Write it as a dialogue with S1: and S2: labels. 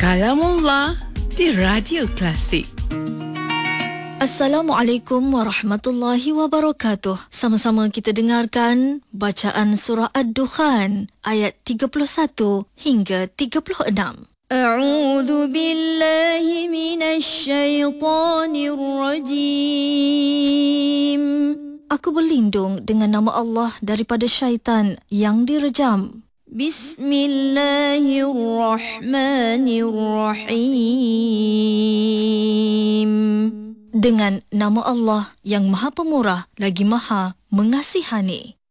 S1: Kalamullah di Radio Klasik.
S2: Assalamualaikum warahmatullahi wabarakatuh. Sama-sama kita dengarkan bacaan surah Ad-Dukhan ayat 31 hingga 36.
S3: A'udzu billahi minasy syaithanir rajim.
S2: Aku berlindung dengan nama Allah daripada syaitan yang direjam.
S3: Bismillahirrahmanirrahim.
S2: Dengan nama Allah yang Maha Pemurah lagi Maha Mengasihani.